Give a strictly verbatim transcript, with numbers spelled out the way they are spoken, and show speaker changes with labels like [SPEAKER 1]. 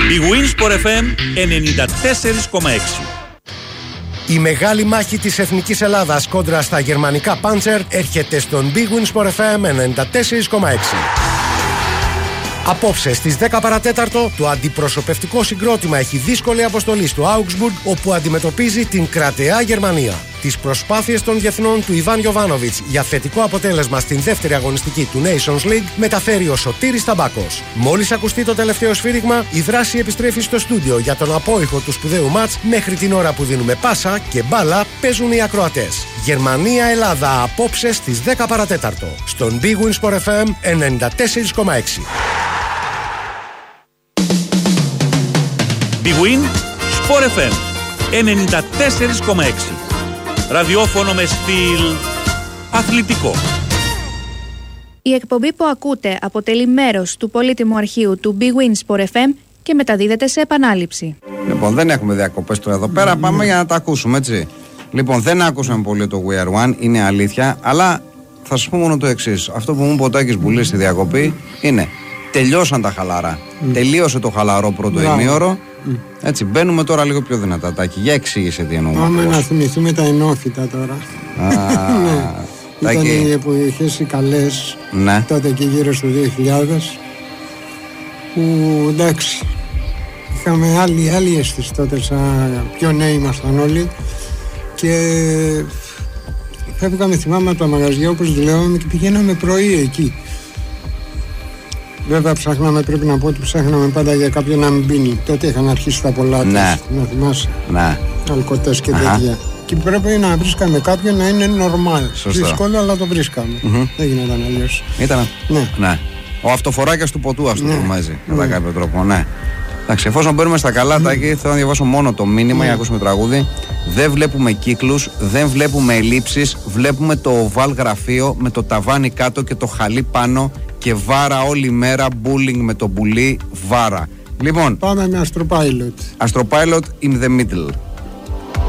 [SPEAKER 1] Big Win Sport εφ εμ ενενήντα τέσσερα κόμμα έξι.
[SPEAKER 2] Η μεγάλη μάχη της Εθνικής Ελλάδας κόντρα στα γερμανικά Panzer έρχεται στον Big Win Sport εφ εμ ενενήντα τέσσερα κόμμα έξι. Απόψε στις δέκα παρατέταρτο το αντιπροσωπευτικό συγκρότημα έχει δύσκολη αποστολή στο Augsburg, όπου αντιμετωπίζει την κρατεά Γερμανία. Τις προσπάθειες των διεθνών του Ιβάν Γιοβάνοβιτς για θετικό αποτέλεσμα στην δεύτερη αγωνιστική του Nations League μεταφέρει ο Σωτήρης Ταμπάκος. Μόλις ακουστεί το τελευταίο σφύριγμα, η δράση επιστρέφει στο στούντιο για τον απόϊχο του σπουδαίου μάτς. Μέχρι την ώρα που δίνουμε πάσα και μπάλα παίζουν οι ακροατές. Γερμανία-Ελλάδα απόψε στις δέκα παρατέταρτο στον Big Win Sport εφ εμ ενενήντα τέσσερα κόμμα έξι.
[SPEAKER 1] Big Win Sport εφ εμ ενενήντα τέσσερα κόμμα έξι. Ραδιόφωνο με στυλ αθλητικό.
[SPEAKER 3] Η εκπομπή που ακούτε αποτελεί μέρος του πολύτιμου αρχείου του Big Win Sport εφ εμ και μεταδίδεται σε επανάληψη.
[SPEAKER 4] Λοιπόν, δεν έχουμε διακοπές τώρα εδώ πέρα. Mm. Πάμε για να τα ακούσουμε, έτσι. Λοιπόν, δεν άκουσαμε πολύ το We Are One, είναι αλήθεια, αλλά θα σας πω μόνο το εξής. Αυτό που μου είπε ο Τάκης Μπουλής στη διακοπή είναι: τελειώσαν τα χαλαρά. Mm. Τελείωσε το χαλαρό πρώτο yeah. ημίωρο. Mm. Έτσι, μπαίνουμε τώρα λίγο πιο δυνατά, Τάκη. Για εξήγησε τι εννοούμε.
[SPEAKER 5] Πάμε να θυμηθούμε τα ενόφυτα τώρα.
[SPEAKER 4] Α,
[SPEAKER 5] ναι. Ήταν οι εποχές οι καλές,
[SPEAKER 4] ναι.
[SPEAKER 5] τότε και γύρω στο δύο χιλιάδες, που εντάξει, είχαμε άλλη, άλλη αίσθηση τότε, σαν πιο νέοι ήμασταν όλοι, και φεύγαμε, θυμάμαι, από τα μαγαζιά όπως δουλεύαμε και πηγαίναμε πρωί εκεί. Βέβαια ψάχναμε, πρέπει να πω ότι ψάχναμε πάντα για κάποιον να μην πίνει. Τότε είχαν αρχίσει τα πολλά,
[SPEAKER 4] ναι.
[SPEAKER 5] να θυμάσαι,
[SPEAKER 4] ναι.
[SPEAKER 5] αλκοτές και τέτοια. Και πρέπει να βρίσκαμε κάποιον να είναι normal.
[SPEAKER 4] Σωστό.
[SPEAKER 5] Δύσκολο, αλλά το βρίσκαμε. Mm-hmm. Δεν γινόταν αλλιώς.
[SPEAKER 4] Ήταν.
[SPEAKER 5] Ναι.
[SPEAKER 4] ναι. Ο αυτοφοράκιας του ποτού, ας το πούμε, ναι. έτσι.
[SPEAKER 5] Ναι.
[SPEAKER 4] Κατά κάποιο τρόπο, ναι. Εντάξει, εφόσον μπαίνουμε στα καλά, mm. Τάκη, θέλω να διαβάσω μόνο το μήνυμα mm. για να ακούσουμε τραγούδι. Δεν βλέπουμε κύκλους, δεν βλέπουμε ελλείψεις. Βλέπουμε το οβάλ γραφείο με το ταβάνι κάτω και το χαλί πάνω και βάρα όλη μέρα. Bullying με το πουλί, βάρα. Λοιπόν,
[SPEAKER 5] πάμε με Astropilot.
[SPEAKER 4] Astropilot in the middle.